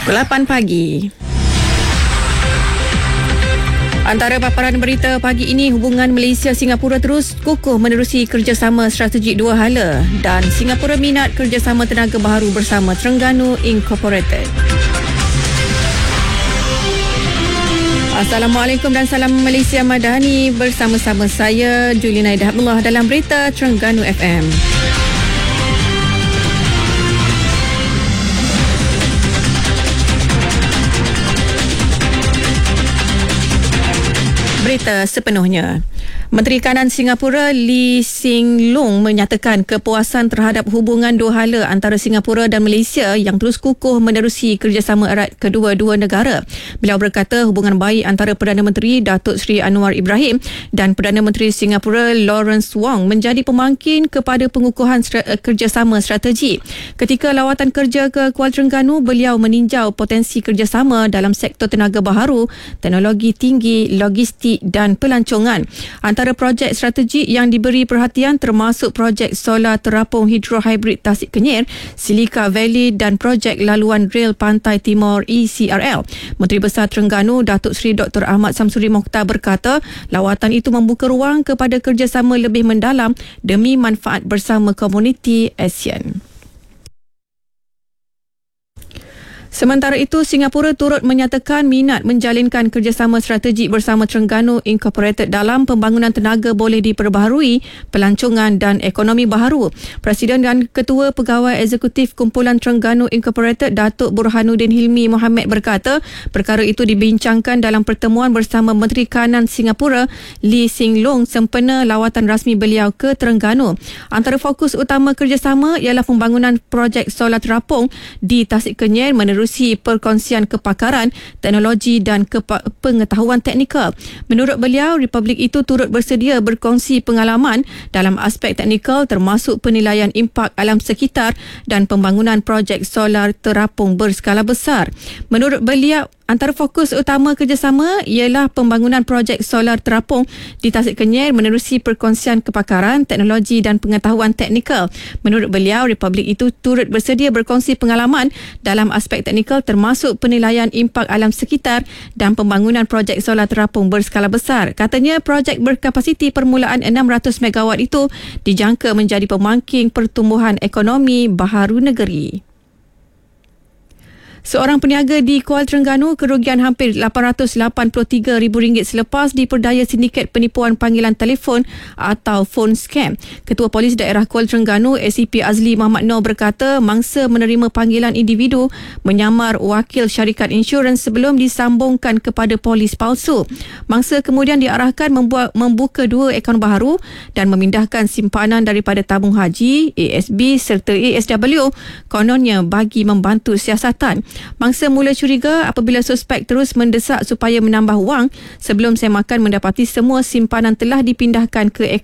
Pukul 8 pagi. Antara paparan berita pagi ini, hubungan Malaysia-Singapura terus kukuh menerusi kerjasama strategik dua hala dan Singapura minat kerjasama tenaga baharu bersama Terengganu Incorporated. Assalamualaikum dan salam Malaysia Madani, bersama-sama saya Julina Ida Abdullah dalam berita Terengganu FM. Berita sepenuhnya. Menteri Kanan Singapura Lee Hsien Loong menyatakan kepuasan terhadap hubungan dua hala antara Singapura dan Malaysia yang terus kukuh menerusi kerjasama erat kedua-dua negara. Beliau berkata hubungan baik antara Perdana Menteri Datuk Seri Anwar Ibrahim dan Perdana Menteri Singapura Lawrence Wong menjadi pemangkin kepada pengukuhan kerjasama strategi. Ketika lawatan kerja ke Kuala Terengganu, beliau meninjau potensi kerjasama dalam sektor tenaga baharu, teknologi tinggi, logistik dan pelancongan. Antara projek strategik yang diberi perhatian termasuk projek solar terapung hidrohybrid Tasik Kenyir, Silica Valley dan projek laluan rel Pantai Timur ECRL. Menteri Besar Terengganu Datuk Seri Dr. Ahmad Samsuri Mokhtar berkata lawatan itu membuka ruang kepada kerjasama lebih mendalam demi manfaat bersama komuniti ASEAN. Sementara itu, Singapura turut menyatakan minat menjalinkan kerjasama strategik bersama Terengganu Incorporated dalam pembangunan tenaga boleh diperbaharui, pelancongan dan ekonomi baharu. Presiden dan Ketua Pegawai Eksekutif Kumpulan Terengganu Incorporated Datuk Burhanuddin Hilmi Mohamad berkata perkara itu dibincangkan dalam pertemuan bersama Menteri Kanan Singapura Lee Hsien Loong sempena lawatan rasmi beliau ke Terengganu. Antara fokus utama kerjasama ialah pembangunan projek solar terapung di Tasik Kenyir menerusi perkongsian kepakaran, teknologi dan pengetahuan teknikal. Menurut beliau, Republik itu turut bersedia berkongsi pengalaman dalam aspek teknikal termasuk penilaian impak alam sekitar dan pembangunan projek solar terapung berskala besar. Menurut beliau, antara fokus utama kerjasama ialah pembangunan projek solar terapung di Tasik Kenyir menerusi perkongsian kepakaran, teknologi dan pengetahuan teknikal. Menurut beliau, Republik itu turut bersedia berkongsi pengalaman dalam aspek teknikal termasuk penilaian impak alam sekitar dan pembangunan projek solar terapung berskala besar. Katanya projek berkapasiti permulaan 600 megawatt itu dijangka menjadi pemangkin pertumbuhan ekonomi baharu negeri. Seorang peniaga di Kuala Terengganu kerugian hampir RM883,000 selepas diperdaya sindiket penipuan panggilan telefon atau phone scam. Ketua Polis Daerah Kuala Terengganu ACP Azli Muhammad Noor berkata mangsa menerima panggilan individu menyamar wakil syarikat insurans sebelum disambungkan kepada polis palsu. Mangsa kemudian diarahkan membuka 2 akaun baharu dan memindahkan simpanan daripada tabung haji, ASB serta ASW kononnya bagi membantu siasatan. Mangsa mula curiga apabila suspek terus mendesak supaya menambah wang sebelum semakan mendapati semua simpanan telah dipindahkan ke